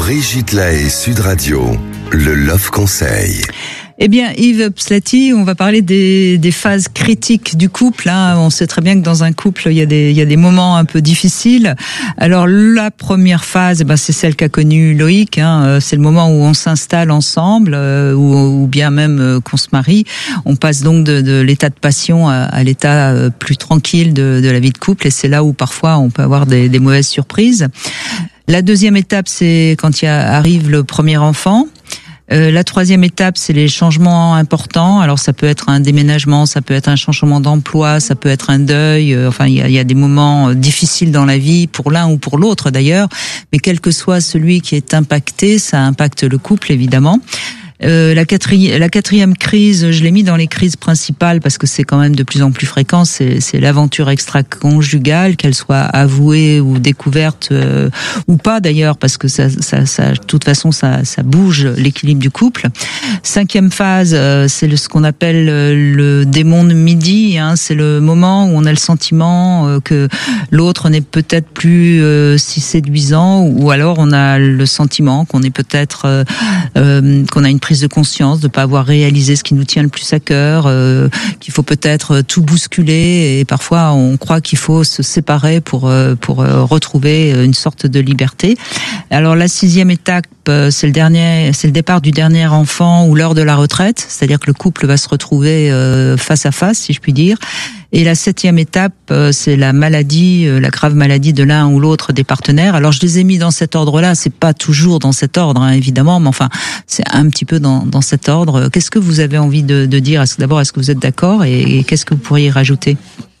Brigitte Lahaie, Sud Radio, le Love Conseil. Eh bien, Yves Pslati, on va parler des phases critiques du couple. On sait très bien que dans un couple, il y a des moments un peu difficiles. Alors, la première phase, c'est celle qu'a connue Loïc. C'est le moment où on s'installe ensemble, ou bien même qu'on se marie. On passe donc de l'état de passion à l'état plus tranquille de la vie de couple. Et c'est là où parfois on peut avoir des mauvaises surprises. La deuxième étape, c'est quand arrive le premier enfant. La troisième étape, c'est les changements importants. Alors ça peut être un déménagement, ça peut être un changement d'emploi, ça peut être un deuil. Il y a des moments difficiles dans la vie pour l'un ou pour l'autre d'ailleurs. Mais quel que soit celui qui est impacté, ça impacte le couple évidemment. La quatrième crise, je l'ai mis dans les crises principales parce que c'est quand même de plus en plus fréquent, c'est l'aventure extra-conjugale, qu'elle soit avouée ou découverte ou pas d'ailleurs, parce que ça de toute façon ça bouge l'équilibre du couple. Cinquième phase, c'est ce qu'on appelle le démon de midi, c'est le moment où on a le sentiment que l'autre n'est peut-être plus si séduisant, ou alors on a le sentiment qu'on est peut-être qu'on a une prise de conscience de pas avoir réalisé ce qui nous tient le plus à cœur, qu'il faut peut-être tout bousculer, et parfois on croit qu'il faut se séparer pour retrouver une sorte de liberté. Alors la sixième étape, c'est le départ du dernier enfant ou l'heure de la retraite, c'est-à-dire que le couple va se retrouver face à face, si je puis dire. Et la septième étape, c'est la grave maladie de l'un ou l'autre des partenaires. Alors je les ai mis dans cet ordre-là, c'est pas toujours dans cet ordre, évidemment, mais enfin c'est un petit peu dans cet ordre. Qu'est-ce que vous avez envie de dire ? D'abord, est-ce que vous êtes d'accord, et qu'est-ce que vous pourriez rajouter ?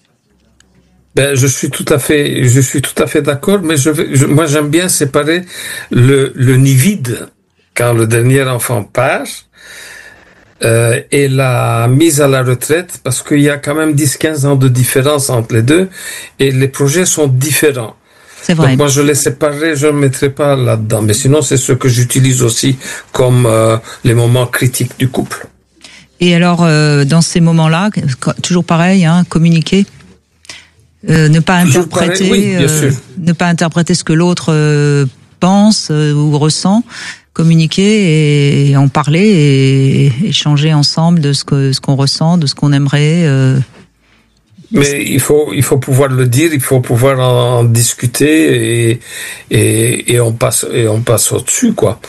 Je suis tout à fait d'accord, mais moi j'aime bien séparer le nid vide quand le dernier enfant part. Et la mise à la retraite, parce qu'il y a quand même 10-15 ans de différence entre les deux, et les projets sont différents. C'est vrai. Donc moi je les séparerai, je ne mettrai pas là-dedans, mais sinon c'est ce que j'utilise aussi comme les moments critiques du couple. Et alors, dans ces moments-là, toujours pareil, communiquer, ne pas interpréter, oui, ne pas interpréter ce que l'autre pense ou ressent. Communiquer et en parler et échanger ensemble de ce qu'on ressent, de ce qu'on aimerait. Mais il faut pouvoir le dire, il faut pouvoir en discuter et on passe au-dessus, quoi.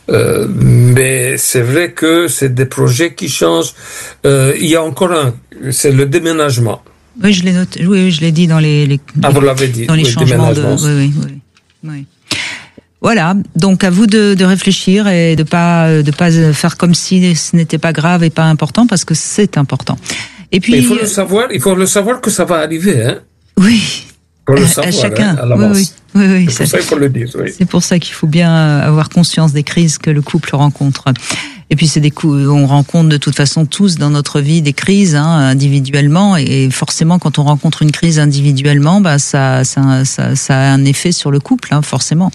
Mais c'est vrai que c'est des projets qui changent. Il y a encore c'est le déménagement. Oui, je l'ai noté. Oui, je l'ai dit dans les vous l'avez dit. Dans les changements de. Oui. Voilà, donc à vous de réfléchir et de pas faire comme si ce n'était pas grave et pas important, parce que c'est important. Et puis il faut le savoir que ça va arriver, Oui. Pour le savoir, à chacun. À l'avance. Oui. C'est pour ça qu'il faut le dire. Oui. C'est pour ça qu'il faut bien avoir conscience des crises que le couple rencontre. Et puis on rencontre de toute façon tous dans notre vie des crises, individuellement, et forcément quand on rencontre une crise individuellement, ça a un effet sur le couple, forcément.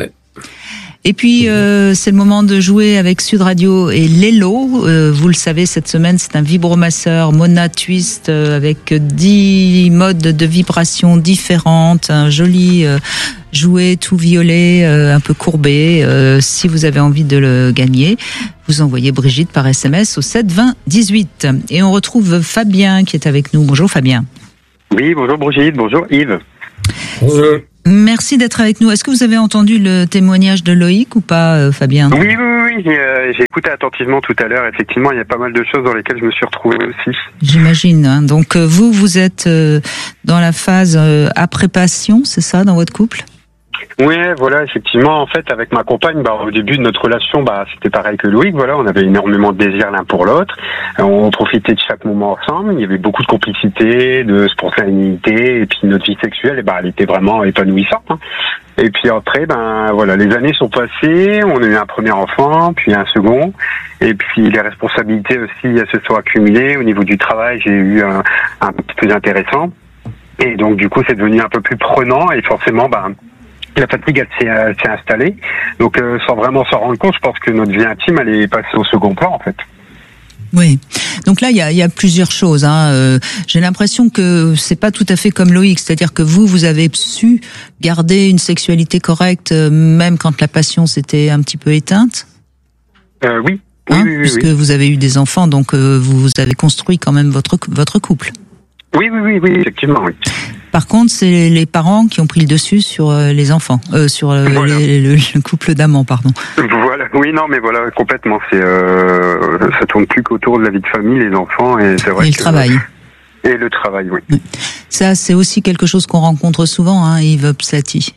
Et puis c'est le moment de jouer avec Sud Radio et Lelo. Vous le savez, cette semaine c'est un vibromasseur Mona Twist avec 10 modes de vibration différentes, un joli jouet tout violet, un peu courbé. Si vous avez envie de le gagner, vous envoyez Brigitte par SMS au 7 20 18. Et on retrouve Fabien qui est avec nous. Bonjour Fabien. Oui, bonjour Brigitte, bonjour Yves. Bonjour. Merci d'être avec nous. Est-ce que vous avez entendu le témoignage de Loïc ou pas, Fabien ? Oui. J'ai écouté attentivement tout à l'heure. Effectivement, il y a pas mal de choses dans lesquelles je me suis retrouvé aussi. J'imagine. Donc vous êtes dans la phase après-passion, c'est ça, dans votre couple ? Oui, voilà, effectivement, en fait, avec ma compagne, au début de notre relation, c'était pareil que Loïc, voilà, on avait énormément de désir l'un pour l'autre, on profitait de chaque moment ensemble, il y avait beaucoup de complicité, de spontanéité, et puis notre vie sexuelle, elle était vraiment épanouissante, Et puis après, les années sont passées, on a eu un premier enfant, puis un second, et puis les responsabilités aussi se sont accumulées. Au niveau du travail, j'ai eu un petit peu intéressant, et donc du coup, c'est devenu un peu plus prenant, et forcément, la fatigue, elle s'est installée. Donc, sans vraiment s'en rendre compte, je pense que notre vie intime, elle est passée au second plan, en fait. Oui. Donc là, il y a plusieurs choses. J'ai l'impression que c'est pas tout à fait comme Loïc, c'est-à-dire que vous avez su garder une sexualité correcte, même quand la passion s'était un petit peu éteinte. Oui. Puisque vous avez eu des enfants, donc vous avez construit quand même votre couple. Oui, effectivement, oui. Par contre, c'est les parents qui ont pris le dessus sur les enfants, sur le couple d'amants, pardon. Voilà, oui, non, mais voilà, complètement. Ça tourne plus qu'autour de la vie de famille, les enfants, et c'est vrai. Et le travail. Et le travail, oui. Ça, c'est aussi quelque chose qu'on rencontre souvent, Yves Pslati.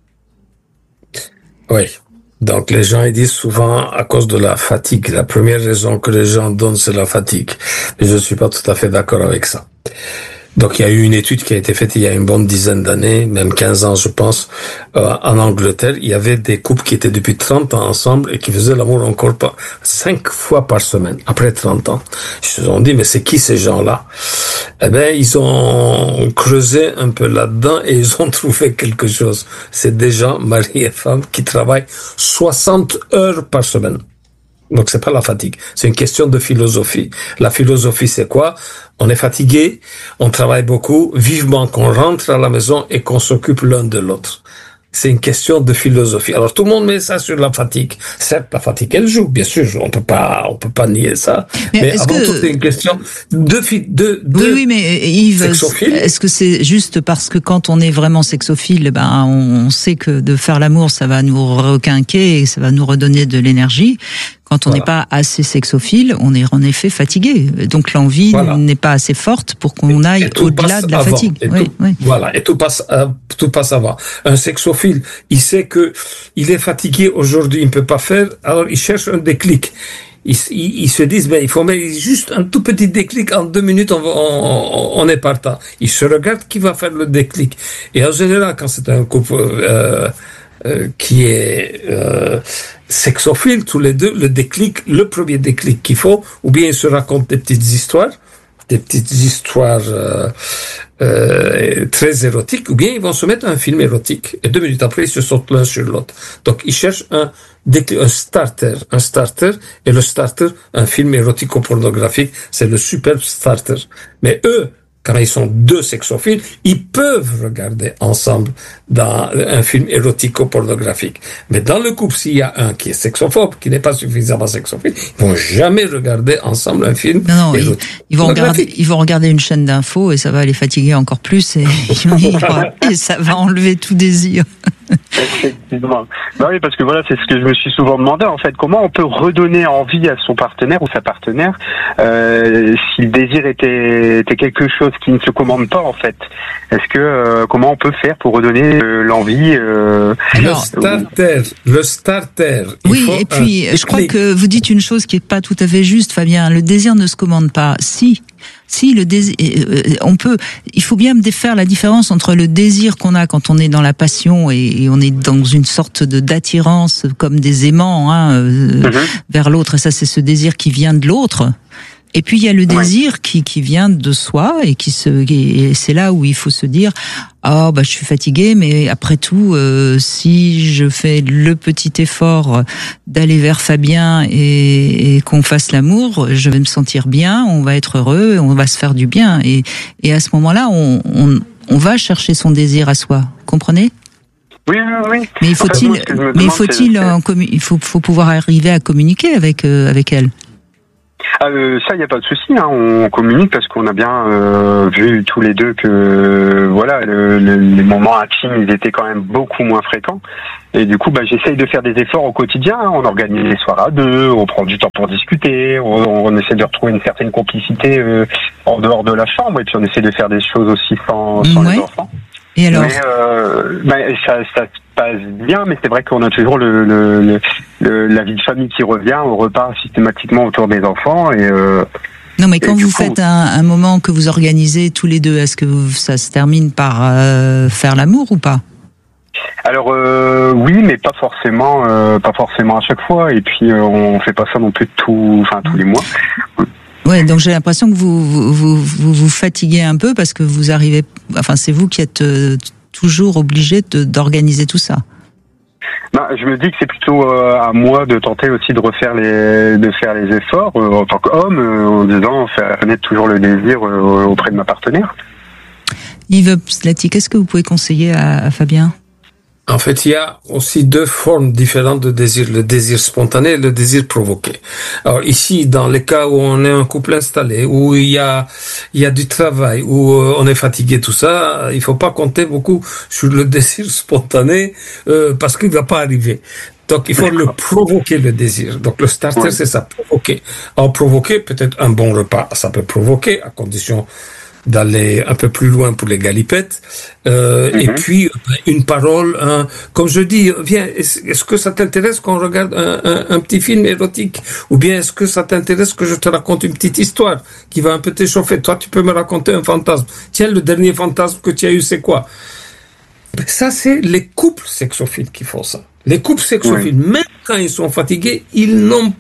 Oui. Donc les gens ils disent souvent à cause de la fatigue. La première raison que les gens donnent, c'est la fatigue. Et je suis pas tout à fait d'accord avec ça. Donc il y a eu une étude qui a été faite il y a une bonne dizaine d'années, même 15 ans je pense, en Angleterre. Il y avait des couples qui étaient depuis 30 ans ensemble et qui faisaient l'amour encore 5 fois par semaine, après 30 ans. Ils se sont dit, mais c'est qui ces gens-là? Eh ben, ils ont creusé un peu là-dedans et ils ont trouvé quelque chose. C'est des gens, mari et femme, qui travaillent 60 heures par semaine. Donc c'est pas la fatigue, c'est une question de philosophie. La philosophie c'est quoi? On est fatigué, on travaille beaucoup, vivement qu'on rentre à la maison et qu'on s'occupe l'un de l'autre. C'est une question de philosophie. Alors tout le monde met ça sur la fatigue. Certes, la fatigue elle joue, bien sûr, on peut pas nier ça. Mais avant tout c'est une question de oui, mais Yves, sexophile. Est-ce que c'est juste parce que quand on est vraiment sexophile, on sait que de faire l'amour ça va nous requinquer et ça va nous redonner de l'énergie. Quand on n'est pas assez sexophile, on est en effet fatigué. Donc l'envie n'est pas assez forte pour qu'on aille au-delà de la fatigue. Voilà, et tout passe avant. Un sexophile, il sait que il est fatigué aujourd'hui, il ne peut pas faire, alors il cherche un déclic. Ils se disent, il faut mettre juste un tout petit déclic, en 2 minutes, on est partant. Ils se regardent qui va faire le déclic. Et en général, quand c'est un couple qui est sexophile, tous les deux, le premier déclic qu'il faut, ou bien ils se racontent des petites histoires très érotiques, ou bien ils vont se mettre un film érotique, et 2 minutes après, ils se sautent l'un sur l'autre. Donc, ils cherchent un starter, et le starter, un film érotico-pornographique, c'est le super starter. Mais eux, quand ils sont 2 sexophiles, ils peuvent regarder ensemble dans un film érotico-pornographique. Mais dans le couple, s'il y a un qui est sexophobe, qui n'est pas suffisamment sexophile, ils vont jamais regarder ensemble un film érotique. Ils vont regarder une chaîne d'infos et ça va les fatiguer encore plus et ça va enlever tout désir. Effectivement. Oui, parce que voilà, c'est ce que je me suis souvent demandé, en fait, comment on peut redonner envie à son partenaire ou sa partenaire si le désir était quelque chose qui ne se commande pas, en fait. Est-ce que comment on peut faire pour redonner l'envie Le starter. Oui, et puis je crois que vous dites une chose qui est pas tout à fait juste, Fabien. Le désir ne se commande pas. Si le désir, il faut bien faire la différence entre le désir qu'on a quand on est dans la passion et on est dans une sorte d'attirance comme des aimants vers l'autre. Et ça, c'est ce désir qui vient de l'autre. Et puis il y a le désir qui vient de soi et et c'est là où il faut se dire je suis fatigué, mais après tout si je fais le petit effort d'aller vers Fabien et qu'on fasse l'amour, je vais me sentir bien, on va être heureux, on va se faire du bien et à ce moment-là on va chercher son désir à soi, vous comprenez? Oui. Mais il faut pouvoir arriver à communiquer avec elle. Ça, il n'y a pas de souci, on communique parce qu'on a bien vu tous les deux que les moments intimes, ils étaient quand même beaucoup moins fréquents. Et du coup, j'essaye de faire des efforts au quotidien. On organise les soirs à 2, on prend du temps pour discuter, on essaie de retrouver une certaine complicité en dehors de la chambre, et puis on essaie de faire des choses aussi sans les enfants. Et alors ça se passe bien, mais c'est vrai qu'on a toujours la vie de famille qui revient. On repart systématiquement autour des enfants Non, mais quand vous faites un moment que vous organisez tous les deux, est-ce que ça se termine par faire l'amour ou pas? Alors oui, mais pas forcément à chaque fois. Et puis on fait pas ça non plus tous les mois. Ouais, donc j'ai l'impression que vous fatiguez un peu parce que vous arrivez, c'est vous qui êtes toujours obligé d'organiser tout ça. Je me dis que c'est plutôt à moi de tenter aussi de faire les efforts en tant qu'homme, en disant faire naître toujours le désir auprès de ma partenaire. Yves Pslati, qu'est-ce que vous pouvez conseiller à Fabien ? En fait, il y a aussi deux formes différentes de désir, le désir spontané et le désir provoqué. Alors ici, dans les cas où on est un couple installé, où il y a du travail, où on est fatigué, tout ça, il faut pas compter beaucoup sur le désir spontané parce qu'il va pas arriver. Donc il faut le provoquer, le désir. Donc le starter, c'est ça, provoquer. Alors provoquer, peut-être un bon repas, ça peut provoquer, à condition d'aller un peu plus loin pour les galipettes, et puis une parole, comme je dis, viens, est-ce que ça t'intéresse qu'on regarde un petit film érotique, ou bien est-ce que ça t'intéresse que je te raconte une petite histoire qui va un peu t'échauffer, toi tu peux me raconter un fantasme, tiens, le dernier fantasme que tu as eu c'est quoi? Ça c'est les couples sexophiles qui font ça. Les couples sexophiles, même quand ils sont fatigués, ils n'ont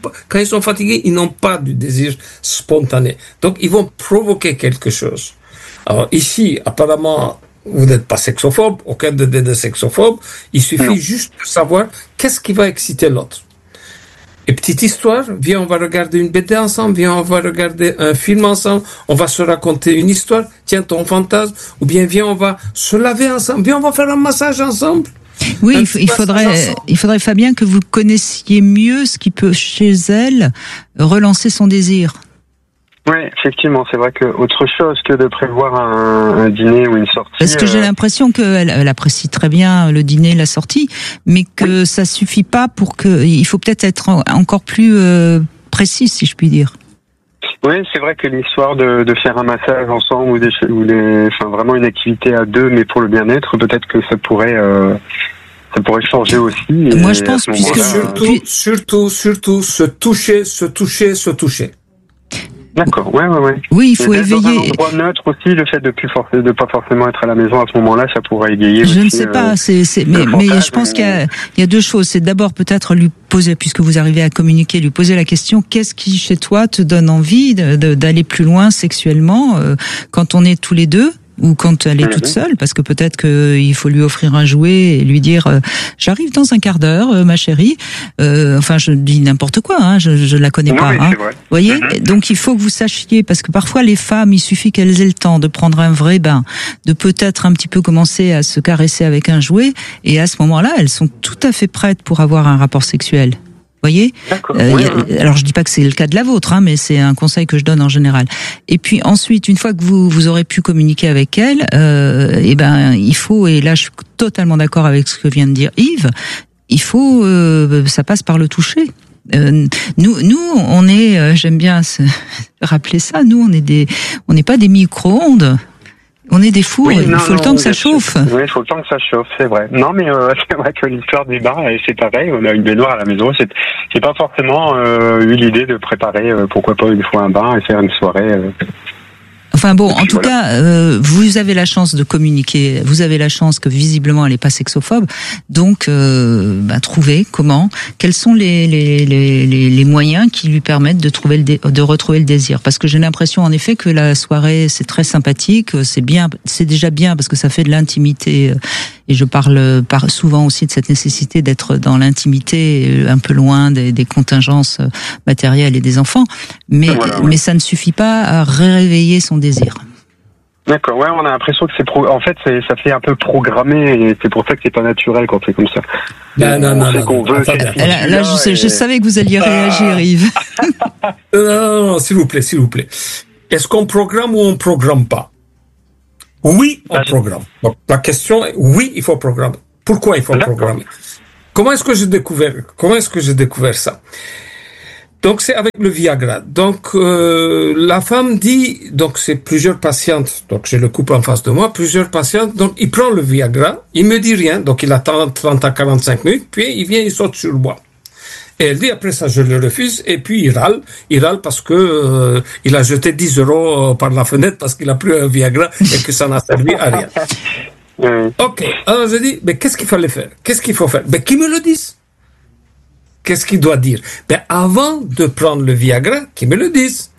pas du désir spontané. Donc, ils vont provoquer quelque chose. Alors, ici, apparemment, vous n'êtes pas sexophobe, aucun de deux sexophobe. Il suffit juste de savoir qu'est-ce qui va exciter l'autre. Et petite histoire, viens, on va regarder une BD ensemble, viens, on va regarder un film ensemble, on va se raconter une histoire, tiens, ton fantasme, ou bien, viens, on va se laver ensemble, viens, on va faire un massage ensemble. Oui, il faudrait, Fabien, que vous connaissiez mieux ce qui peut, chez elle, relancer son désir. Oui, effectivement, c'est vrai que autre chose que de prévoir un dîner ou une sortie. Parce que j'ai l'impression qu'elle apprécie très bien le dîner, la sortie, mais que ça suffit pas il faut peut-être être encore plus précis, si je puis dire. Oui, c'est vrai que l'histoire de faire un massage ensemble enfin vraiment une activité à deux, mais pour le bien-être, peut-être que ça pourrait changer aussi. Moi, je pense surtout se toucher. D'accord, ouais. Oui, il faut éveiller. Dans un endroit neutre aussi, le fait de pas forcément être à la maison à ce moment-là, ça pourrait égayer. Je ne sais pas, mais je pense qu'il y a deux choses. C'est d'abord peut-être lui poser, puisque vous arrivez à communiquer, lui poser la question, qu'est-ce qui chez toi te donne envie d'aller plus loin sexuellement quand on est tous les deux? Ou quand elle est toute seule, parce que peut-être qu'il faut lui offrir un jouet et lui dire j'arrive dans un quart d'heure, ma chérie. Enfin, je dis n'importe quoi, hein, je la connais pas. Hein. Vous voyez, donc il faut que vous sachiez, parce que parfois les femmes, il suffit qu'elles aient le temps de prendre un vrai bain, de peut-être un petit peu commencer à se caresser avec un jouet, et à ce moment-là, elles sont tout à fait prêtes pour avoir un rapport sexuel. Voyez, alors je dis pas que c'est le cas de la vôtre, hein, mais c'est un conseil que je donne en général. Et puis ensuite, une fois que vous aurez pu communiquer avec elle, il faut, et là je suis totalement d'accord avec ce que vient de dire Yves, il faut, ça passe par le toucher. Nous, on est, j'aime bien rappeler ça, nous on n'est pas des micro-ondes. On est des fours, il faut le temps que ça chauffe. Oui, il faut le temps que ça chauffe, c'est vrai. Non, mais c'est vrai que l'histoire du bain, c'est pareil. On a une baignoire à la maison. C'est pas forcément eu l'idée de préparer, pourquoi pas une fois un bain et faire une soirée. Enfin bon, en tout cas, vous avez la chance de communiquer, vous avez la chance que visiblement elle n'est pas sexophobe, donc trouvez quels sont les moyens qui lui permettent de retrouver le désir. Parce que j'ai l'impression en effet que la soirée c'est très sympathique, c'est bien, c'est déjà bien parce que ça fait de l'intimité. Et je parle souvent aussi de cette nécessité d'être dans l'intimité, un peu loin des contingences matérielles et des enfants. Mais ça ne suffit pas à réveiller son désir. D'accord, ouais, on a l'impression que ça fait un peu programmé et c'est pour ça que c'est pas naturel quand c'est comme ça. Non. Là, je savais que vous alliez réagir, Yves. Non, s'il vous plaît. Est-ce qu'on programme ou on programme pas? Oui, on programme. Donc, la question est, oui, il faut programmer. Pourquoi il faut programmer? Comment est-ce que j'ai découvert ça? Donc, c'est avec le Viagra. Donc, la femme dit, donc c'est plusieurs patientes, donc j'ai le couple en face de moi, plusieurs patientes, donc il prend le Viagra, il me dit rien, donc il attend 30 à 45 minutes, puis il vient, il saute sur moi. Et elle dit, après ça, je le refuse, et puis il râle parce que il a jeté 10 € par la fenêtre parce qu'il a pris un Viagra et que ça n'a servi à rien. Ok, alors je dis, mais qu'est-ce qu'il fallait faire? Qu'est-ce qu'il faut faire? Ben, qu'il me le dise. Qu'est-ce qu'il doit dire? Ben, avant de prendre le Viagra, qu'il me le dise.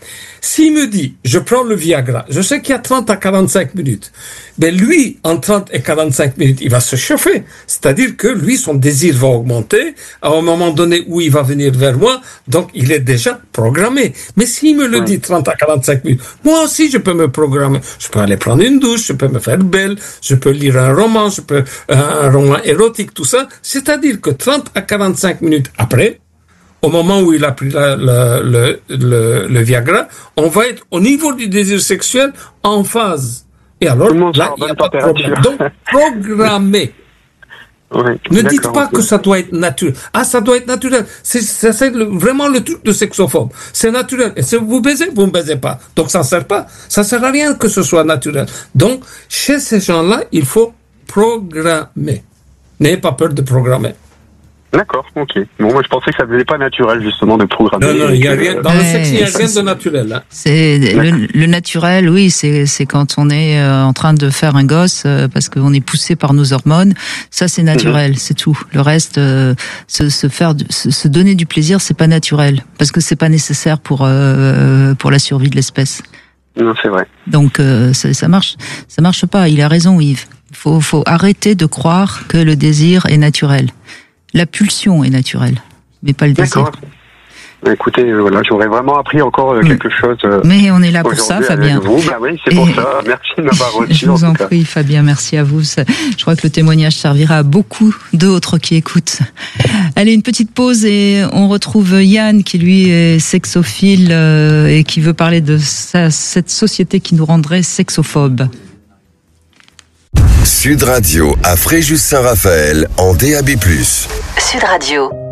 S'il me dit, je prends le Viagra, je sais qu'il y a 30 à 45 minutes. Ben lui, en 30 et 45 minutes, il va se chauffer. C'est-à-dire que lui, son désir va augmenter à un moment donné où il va venir vers moi. Donc, il est déjà programmé. Mais s'il me le dit 30 à 45 minutes, moi aussi, je peux me programmer. Je peux aller prendre une douche, je peux me faire belle, je peux lire un roman, un roman érotique, tout ça. C'est-à-dire que 30 à 45 minutes après, au moment où il a pris le Viagra, on va être au niveau du désir sexuel en phase. Et alors, là, il n'y a pas de problème. Donc, programmer. Oui, ne dites pas que ça doit être naturel. Ah, ça doit être naturel. C'est vraiment le truc de sexophobe. C'est naturel. Et si vous baisez, vous ne baisez pas. Donc, ça ne sert pas. Ça ne sert à rien que ce soit naturel. Donc, chez ces gens-là, il faut programmer. N'ayez pas peur de programmer. D'accord, ok. Bon, moi je pensais que ça devenait pas naturel justement de programmer. Non, il y a rien. Dans le sexe, il n'y a rien de naturel. Hein. C'est le naturel, oui, c'est quand on est en train de faire un gosse parce qu'on est poussé par nos hormones. Ça, c'est naturel, c'est tout. Le reste, se donner du plaisir, c'est pas naturel parce que c'est pas nécessaire pour la survie de l'espèce. Non, c'est vrai. Donc ça marche pas. Il a raison, Yves. Faut arrêter de croire que le désir est naturel. La pulsion est naturelle, mais pas le désir. D'accord. Écoutez, voilà, j'aurais vraiment appris encore quelque chose. Mais on est là pour ça, Fabien. Bah oui, c'est pour ça. Merci de m'avoir reçu. Je vous en prie, Fabien, merci à vous. Je crois que le témoignage servira à beaucoup d'autres qui écoutent. Allez, une petite pause et on retrouve Yann qui lui est sexophile et qui veut parler de cette société qui nous rendrait sexophobes. Sud Radio à Fréjus-Saint-Raphaël en DAB+. Sud Radio.